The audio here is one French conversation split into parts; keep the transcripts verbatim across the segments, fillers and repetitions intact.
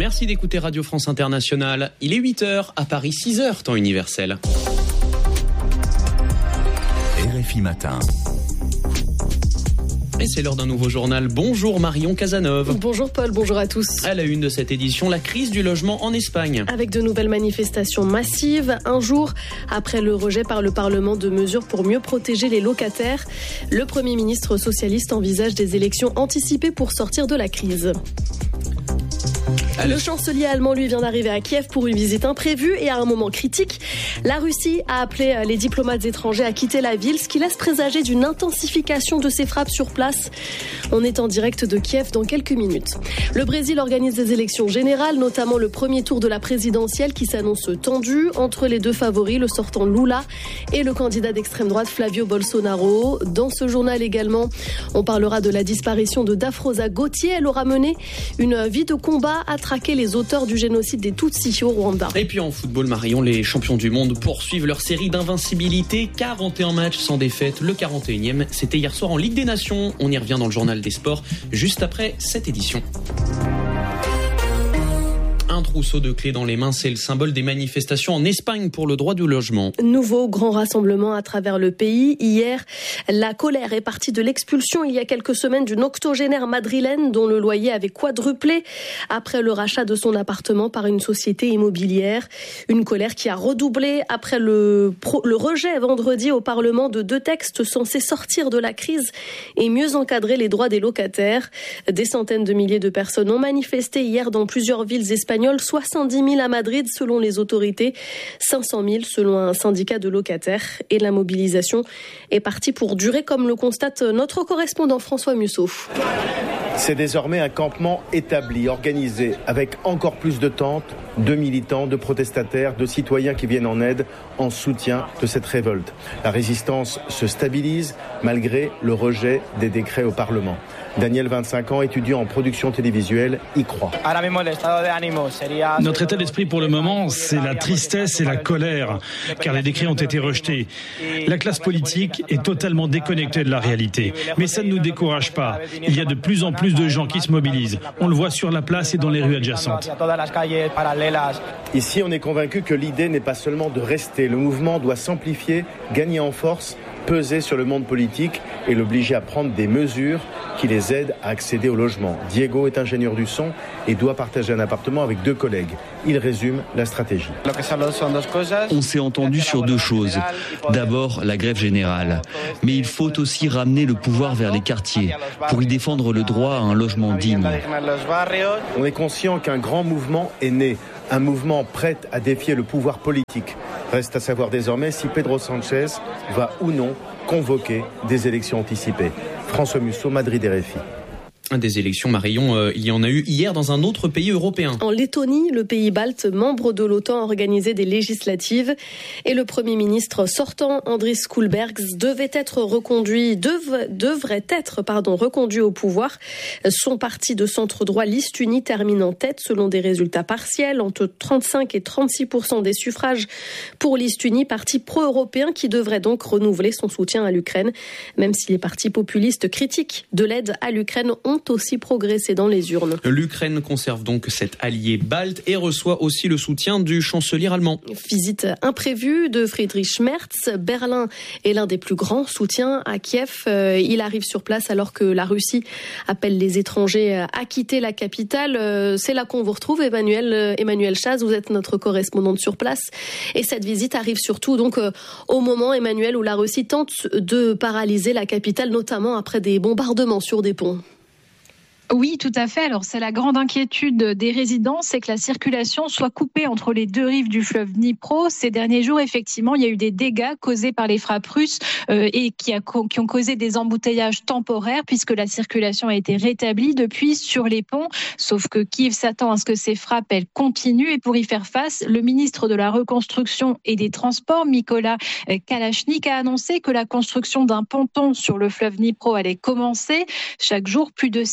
Merci d'écouter Radio France Internationale. Il est huit heures, à Paris six heures, temps universel. R F I Matin. Et c'est l'heure d'un nouveau journal. Bonjour Marion Casanov. Bonjour Paul, bonjour à tous. À la une de cette édition, la crise du logement en Espagne. Avec de nouvelles manifestations massives, un jour après le rejet par le Parlement de mesures pour mieux protéger les locataires, le Premier ministre socialiste envisage des élections anticipées pour sortir de la crise. Le chancelier allemand, lui, vient d'arriver à Kiev pour une visite imprévue et à un moment critique. La Russie a appelé les diplomates étrangers à quitter la ville, ce qui laisse présager d'une intensification de ses frappes sur place. On est en direct de Kiev dans quelques minutes. Le Brésil organise des élections générales, notamment le premier tour de la présidentielle qui s'annonce tendu entre les deux favoris, le sortant Lula et le candidat d'extrême droite Flavio Bolsonaro. Dans ce journal également, on parlera de la disparition de Dafrosa Gautier. Elle aura mené une vie de combat à traquer les auteurs du génocide des Tutsis au Rwanda. Et puis en football, Marion, les champions du monde poursuivent leur série d'invincibilité. quarante et un matchs sans défaite. Le quarante et unième, c'était hier soir en Ligue des Nations. On y revient dans le journal des sports, juste après cette édition. Un trousseau de clés dans les mains, c'est le symbole des manifestations en Espagne pour le droit du logement. Nouveau grand rassemblement à travers le pays. Hier, la colère est partie de l'expulsion il y a quelques semaines d'une octogénaire madrilène dont le loyer avait quadruplé après le rachat de son appartement par une société immobilière. Une colère qui a redoublé après le, pro, le rejet vendredi au Parlement de deux textes censés sortir de la crise et mieux encadrer les droits des locataires. Des centaines de milliers de personnes ont manifesté hier dans plusieurs villes espagnoles. soixante-dix mille à Madrid selon les autorités, cinq cent mille selon un syndicat de locataires. Et la mobilisation est partie pour durer, comme le constate notre correspondant François Musso. C'est désormais un campement établi, organisé, avec encore plus de tentes, de militants, de protestataires, de citoyens qui viennent en aide, en soutien de cette révolte. La résistance se stabilise malgré le rejet des décrets au Parlement. Daniel, vingt-cinq ans, étudiant en production télévisuelle, y croit. Notre état d'esprit pour le moment, c'est la tristesse et la colère, car les décrets ont été rejetés. La classe politique est totalement déconnectée de la réalité. Mais ça ne nous décourage pas. Il y a de plus en plus de gens qui se mobilisent. On le voit sur la place et dans les rues adjacentes. Ici, on est convaincu que l'idée n'est pas seulement de rester. Le mouvement doit s'amplifier, gagner en force, peser sur le monde politique et l'obliger à prendre des mesures qui les aident à accéder au logement. Diego est ingénieur du son et doit partager un appartement avec deux collègues. Il résume la stratégie. On s'est entendu sur deux choses. D'abord, la grève générale. Mais il faut aussi ramener le pouvoir vers les quartiers pour y défendre le droit à un logement digne. On est conscient qu'un grand mouvement est né. Un mouvement prêt à défier le pouvoir politique. Reste à savoir désormais si Pedro Sanchez va ou non convoquer des élections anticipées. François Musso, Madrid, R F I. Des élections, Marion, euh, il y en a eu hier dans un autre pays européen. En Lettonie, le pays balte, membre de l'OTAN, a organisé des législatives et le Premier ministre sortant, Andris Kulbergs, devait être reconduit, dev, devrait être pardon, reconduit au pouvoir. Son parti de centre-droit, Liste Unie, termine en tête selon des résultats partiels, entre trente-cinq et trente-six pour cent des suffrages pour Liste Unie, parti pro-européen qui devrait donc renouveler son soutien à l'Ukraine, même si les partis populistes critiques de l'aide à l'Ukraine ont aussi progressé dans les urnes. L'Ukraine conserve donc cet allié balte et reçoit aussi le soutien du chancelier allemand. Visite imprévue de Friedrich Merz. Berlin est l'un des plus grands soutiens à Kiev. Il arrive sur place alors que la Russie appelle les étrangers à quitter la capitale. C'est là qu'on vous retrouve, Emmanuel, Emmanuel Chaz. Vous êtes notre correspondante sur place. Et cette visite arrive surtout donc au moment, Emmanuel, où la Russie tente de paralyser la capitale, notamment après des bombardements sur des ponts. Oui, tout à fait. Alors, c'est la grande inquiétude des résidents, c'est que la circulation soit coupée entre les deux rives du fleuve Dnipro. Ces derniers jours, effectivement, il y a eu des dégâts causés par les frappes russes euh, et qui, a, qui ont causé des embouteillages temporaires puisque la circulation a été rétablie depuis sur les ponts. Sauf que Kiev s'attend à ce que ces frappes, elles continuent. Et pour y faire face, le ministre de la Reconstruction et des Transports, Mykola Kalashnik, a annoncé que la construction d'un ponton sur le fleuve Dnipro allait commencer. Chaque jour, plus de six cents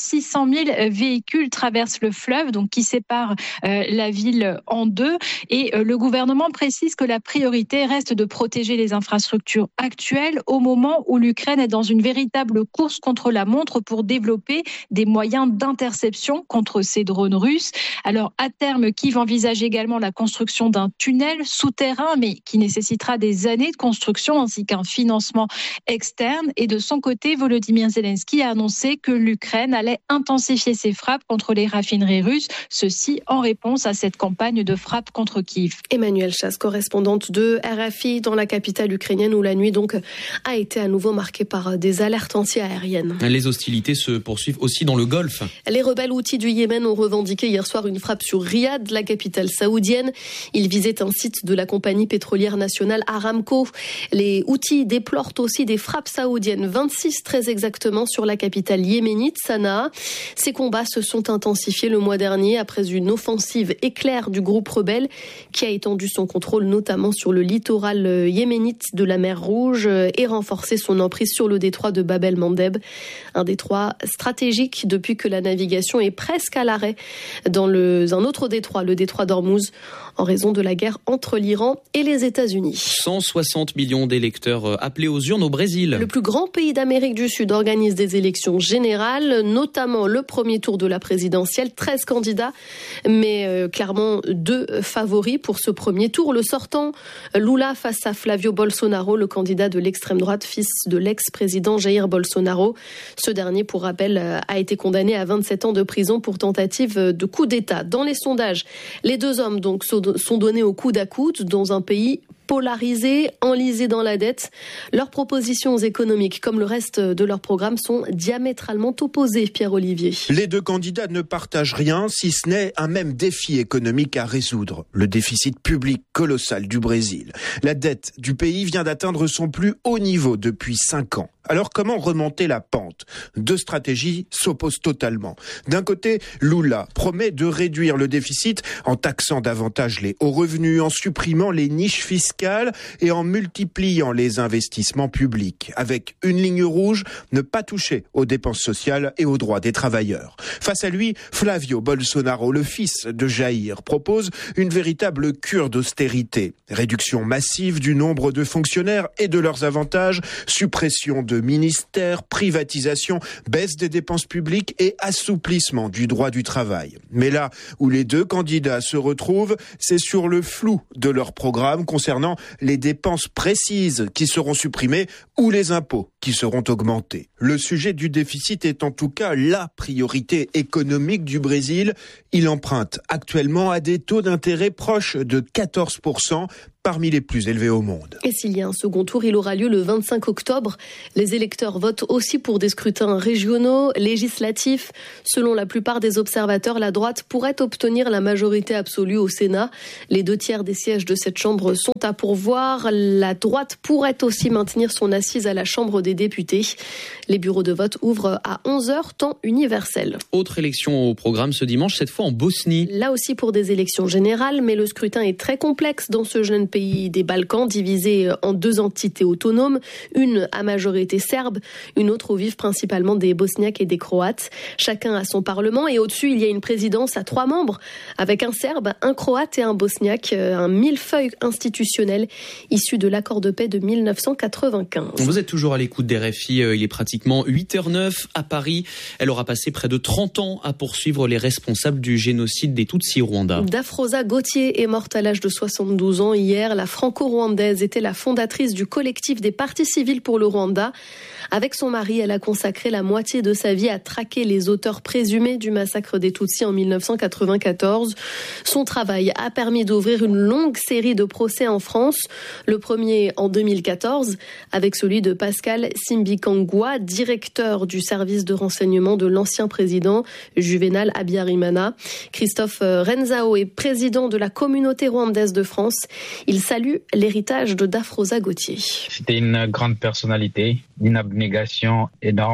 mille véhicules traversent le fleuve, donc qui sépare euh, la ville en deux. Et euh, le gouvernement précise que la priorité reste de protéger les infrastructures actuelles au moment où l'Ukraine est dans une véritable course contre la montre pour développer des moyens d'interception contre ces drones russes. Alors à terme, Kiev envisage également la construction d'un tunnel souterrain, mais qui nécessitera des années de construction ainsi qu'un financement externe. Et de son côté, Volodymyr Zelensky a annoncé que l'Ukraine allait intensifier ses frappes contre les raffineries russes, ceci en réponse à cette campagne de frappe contre Kiev. Emmanuelle Chasse, correspondante de R F I dans la capitale ukrainienne où la nuit donc a été à nouveau marquée par des alertes anti-aériennes. Les hostilités se poursuivent aussi dans le Golfe. Les rebelles houthis du Yémen ont revendiqué hier soir une frappe sur Riyad, la capitale saoudienne. Ils visaient un site de la compagnie pétrolière nationale Aramco. Les houthis déplorent aussi des frappes saoudiennes, vingt-six très exactement, sur la capitale yéménite, Sanaa. Ces combats se sont intensifiés le mois dernier après une offensive éclair du groupe rebelle qui a étendu son contrôle notamment sur le littoral yéménite de la mer Rouge et renforcé son emprise sur le détroit de Bab el-Mandeb, un détroit stratégique depuis que la navigation est presque à l'arrêt dans le, un autre détroit, le détroit d'Ormuz, en raison de la guerre entre l'Iran et les États-Unis. cent soixante millions d'électeurs appelés aux urnes au Brésil. Le plus grand pays d'Amérique du Sud organise des élections générales, notamment le premier tour de la présidentielle. treize candidats, mais euh, clairement deux favoris pour ce premier tour. Le sortant, Lula face à Flavio Bolsonaro, le candidat de l'extrême droite, fils de l'ex-président Jair Bolsonaro. Ce dernier, pour rappel, a été condamné à vingt-sept ans de prison pour tentative de coup d'État. Dans les sondages, les deux hommes donc sont donnés au coude à coude dans un pays polarisés, enlisés dans la dette. Leurs propositions économiques, comme le reste de leur programme, sont diamétralement opposées, Pierre-Olivier. Les deux candidats ne partagent rien, si ce n'est un même défi économique à résoudre. Le déficit public colossal du Brésil. La dette du pays vient d'atteindre son plus haut niveau depuis cinq ans. Alors comment remonter la pente ? Deux stratégies s'opposent totalement. D'un côté, Lula promet de réduire le déficit en taxant davantage les hauts revenus, en supprimant les niches fiscales et en multipliant les investissements publics. Avec une ligne rouge, ne pas toucher aux dépenses sociales et aux droits des travailleurs. Face à lui, Flavio Bolsonaro, le fils de Jair, propose une véritable cure d'austérité. Réduction massive du nombre de fonctionnaires et de leurs avantages, suppression de ministères, privatisation, baisse des dépenses publiques et assouplissement du droit du travail. Mais là où les deux candidats se retrouvent, c'est sur le flou de leur programme concernant les dépenses précises qui seront supprimées ou les impôts qui seront augmentés. Le sujet du déficit est en tout cas la priorité économique du Brésil. Il emprunte actuellement à des taux d'intérêt proches de quatorze pour cent, parmi les plus élevés au monde. Et s'il y a un second tour, il aura lieu le vingt-cinq octobre. Les électeurs votent aussi pour des scrutins régionaux, législatifs. Selon la plupart des observateurs, la droite pourrait obtenir la majorité absolue au Sénat. Les deux tiers des sièges de cette chambre sont à pourvoir. La droite pourrait aussi maintenir son assise à la Chambre des députés. Les bureaux de vote ouvrent à onze heures, temps universel. Autre élection au programme ce dimanche, cette fois en Bosnie. Là aussi pour des élections générales, mais le scrutin est très complexe dans ce jeune pays des Balkans, divisé en deux entités autonomes, une à majorité serbe, une autre où vivent principalement des Bosniaques et des Croates. Chacun a son parlement et au-dessus, il y a une présidence à trois membres, avec un Serbe, un Croate et un Bosniaque, un millefeuille institutionnel issu de l'accord de paix de mille neuf cent quatre-vingt-quinze. Vous êtes toujours à l'écoute d'R F I, il est pratiquement huit heures neuf à Paris. Elle aura passé près de trente ans à poursuivre les responsables du génocide des Tutsis Rwanda. Dafrosa Gauthier est morte à l'âge de soixante-douze ans hier. La franco-rwandaise était la fondatrice du collectif des partis civils pour le Rwanda. Avec son mari, elle a consacré la moitié de sa vie à traquer les auteurs présumés du massacre des Tutsis en mille neuf cent quatre-vingt-quatorze. Son travail a permis d'ouvrir une longue série de procès en France. Le premier en deux mille quatorze, avec celui de Pascal Simbikangwa, directeur du service de renseignement de l'ancien président Juvenal Habyarimana. Christophe Renzao est président de la communauté rwandaise de France. Il salue l'héritage de Dafrosa Gauthier. C'était une grande personnalité, une abnégation énorme.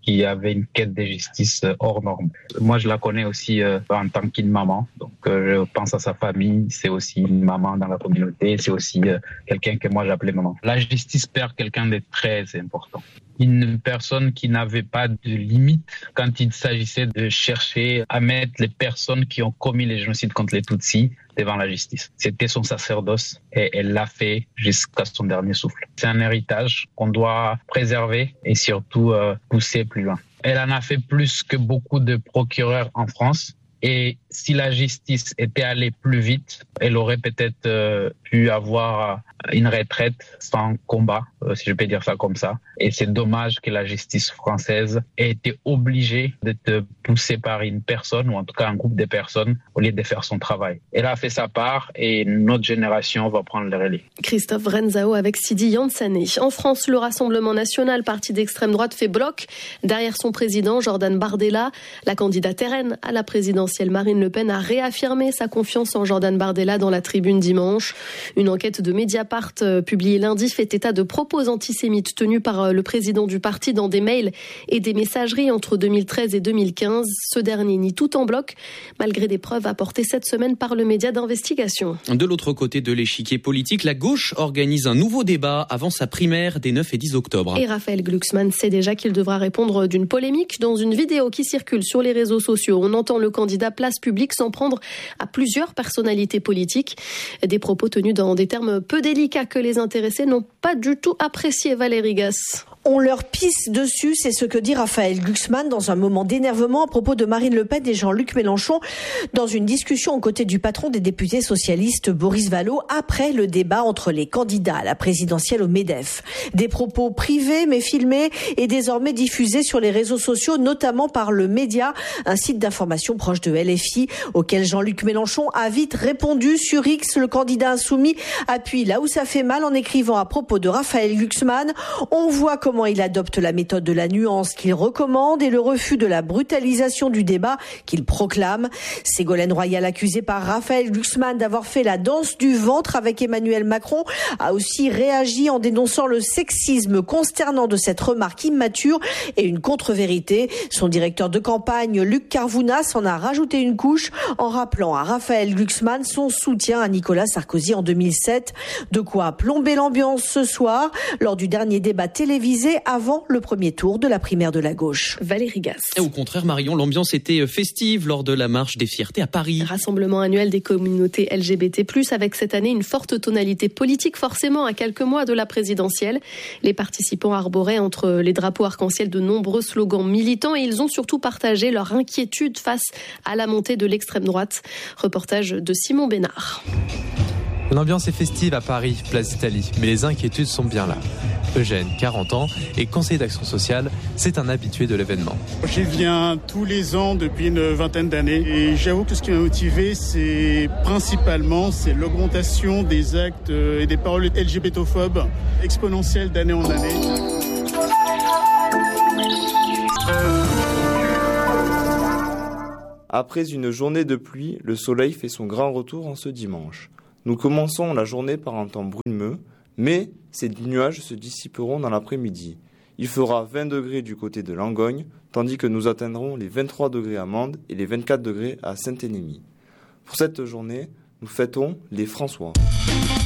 qui avait une quête de justice hors norme. Moi, je la connais aussi euh, en tant qu'une maman. Donc, euh, je pense à sa famille. C'est aussi une maman dans la communauté. C'est aussi euh, quelqu'un que moi j'appelais maman. La justice perd quelqu'un de très important. Une personne qui n'avait pas de limite quand il s'agissait de chercher à mettre les personnes qui ont commis les génocides contre les Tutsis devant la justice. C'était son sacerdoce et elle l'a fait jusqu'à son dernier souffle. C'est un héritage qu'on doit préserver et surtout euh, pousser plus loin. Elle en a fait plus que beaucoup de procureurs en France. Et si la justice était allée plus vite, elle aurait peut-être euh, pu avoir une retraite sans combat, euh, si je peux dire ça comme ça. Et c'est dommage que la justice française ait été obligée d'être poussée par une personne, ou en tout cas un groupe de personnes, au lieu de faire son travail. Elle a fait sa part et notre génération va prendre le relais. Christophe Renzao avec Sidi Yansane. En France, le Rassemblement national, parti d'extrême droite, fait bloc derrière son président Jordan Bardella. La candidate R N à la présidentielle Marine Le Pen a réaffirmé sa confiance en Jordan Bardella dans la Tribune dimanche. Une enquête de Mediapart publiée lundi fait état de propos antisémites tenus par le président du parti dans des mails et des messageries entre deux mille treize et deux mille quinze. Ce dernier nie tout en bloc, malgré des preuves apportées cette semaine par le média d'investigation. De l'autre côté de l'échiquier politique, la gauche organise un nouveau débat avant sa primaire des neuf et dix octobre. Et Raphaël Glucksmann sait déjà qu'il devra répondre d'une polémique. Dans une vidéo qui circule sur les réseaux sociaux, on entend le candidat Place Publique s'en prendre à plusieurs personnalités politiques. Des propos tenus dans des termes peu délicats que les intéressés n'ont pas du tout apprécié. Valérie Gasse. On leur pisse dessus, c'est ce que dit Raphaël Glucksmann dans un moment d'énervement à propos de Marine Le Pen et Jean-Luc Mélenchon dans une discussion aux côtés du patron des députés socialistes Boris Vallaud après le débat entre les candidats à la présidentielle au MEDEF. Des propos privés mais filmés et désormais diffusés sur les réseaux sociaux, notamment par le Média, un site d'information proche de L F I auquel Jean-Luc Mélenchon a vite répondu sur X. Le candidat insoumis appuie là où ça fait mal en écrivant à propos de Raphaël Glucksmann. On voit comment il adopte la méthode de la nuance qu'il recommande et le refus de la brutalisation du débat qu'il proclame. Ségolène Royal, accusée par Raphaël Glucksmann d'avoir fait la danse du ventre avec Emmanuel Macron, a aussi réagi en dénonçant le sexisme consternant de cette remarque immature et une contre-vérité. Son directeur de campagne, Luc Carvounas, en a rajouté une couche en rappelant à Raphaël Glucksmann son soutien à Nicolas Sarkozy en deux mille sept. De quoi plomber l'ambiance ce soir lors du dernier débat télévisé avant le premier tour de la primaire de la gauche. Valérie Gasse. Et au contraire, Marion, l'ambiance était festive lors de la marche des fiertés à Paris. Rassemblement annuel des communautés L G B T plus, avec cette année une forte tonalité politique, forcément à quelques mois de la présidentielle. Les participants arboraient entre les drapeaux arc-en-ciel de nombreux slogans militants et ils ont surtout partagé leur inquiétude face à la montée de l'extrême droite. Reportage de Simon Bénard. L'ambiance est festive à Paris, place d'Italie, mais les inquiétudes sont bien là. Eugène, quarante ans, est conseiller d'action sociale, c'est un habitué de l'événement. J'y viens tous les ans depuis une vingtaine d'années et j'avoue que ce qui m'a motivé, c'est principalement c'est l'augmentation des actes et des paroles L G B T phobes exponentielles d'année en année. Après une journée de pluie, le soleil fait son grand retour en ce dimanche. Nous commençons la journée par un temps brumeux, mais ces nuages se dissiperont dans l'après-midi. Il fera vingt degrés du côté de Langogne, tandis que nous atteindrons les vingt-trois degrés à Mende et les vingt-quatre degrés à Saint-Énémy. Pour cette journée, nous fêtons les François.